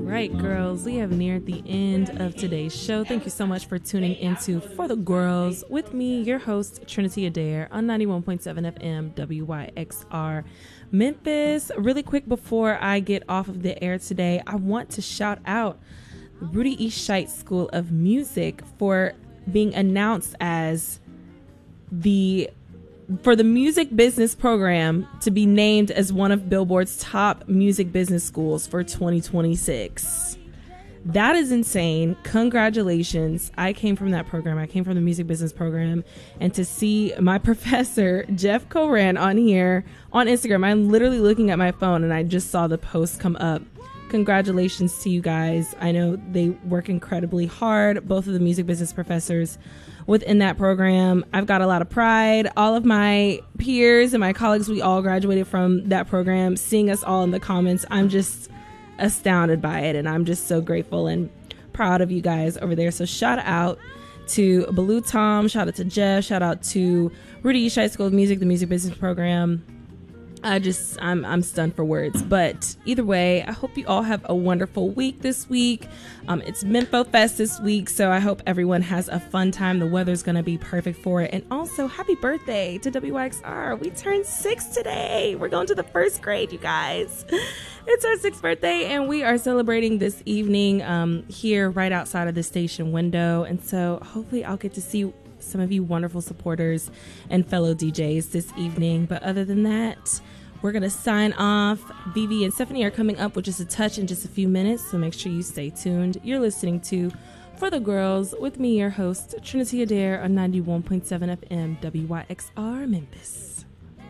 right, girls, we have neared the end of today's show. Thank you so much for tuning into For the Girls with me, your host, Trinity Adair, on 91.7 FM WYXR Memphis. Really quick before I get off of the air today, I want to shout out Rudy E. Scheidt School of Music for being announced as for the music business program to be named as one of Billboard's top music business schools for 2026. That is insane. Congratulations. I came from that program. I came from the music business program. And to see my professor, Jeff Coran, on here on Instagram, I'm literally looking at my phone and I just saw the post come up. Congratulations to you guys. I know they work incredibly hard, both of the music business professors within that program. I've got a lot of pride. All of my peers and my colleagues, we all graduated from that program. Seeing us all in the comments, I'm just astounded by it, and I'm just so grateful and proud of you guys over there. So shout out to Baloo Tom, shout out to Jeff, shout out to Rudy E. Scheidt School of Music, the music business program. I'm stunned for words, but either way, I hope you all have a wonderful week this week. It's Minfo Fest this week, so I hope everyone has a fun time. The weather's going to be perfect for it. And also, happy birthday to WYXR. We turned 6 today. We're going to the first grade, you guys. It's our 6th birthday, and we are celebrating this evening here right outside of the station window. And so hopefully I'll get to see some of you wonderful supporters and fellow DJs this evening. But other than that, we're going to sign off. Vivi and Stephanie are coming up with Just a Touch in just a few minutes, so make sure you stay tuned. You're listening to For the Girls with me, your host, Trinity Adair, on 91.7 FM WYXR Memphis.